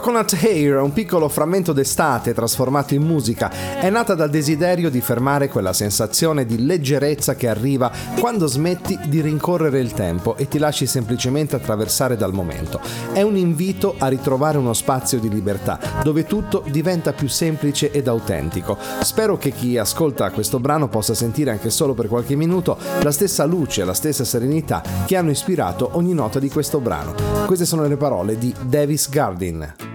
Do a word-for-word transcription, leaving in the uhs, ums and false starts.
Coconut Hair, un piccolo frammento d'estate trasformato in musica, è nata dal desiderio di fermare quella sensazione di leggerezza che arriva quando smetti di rincorrere il tempo e ti lasci semplicemente attraversare dal momento. È un invito a ritrovare uno spazio di libertà, dove tutto diventa più semplice ed autentico. Spero che chi ascolta questo brano possa sentire anche solo per qualche minuto la stessa luce, la stessa serenità che hanno ispirato ogni nota di questo brano. Queste sono le parole di Davis Gardin.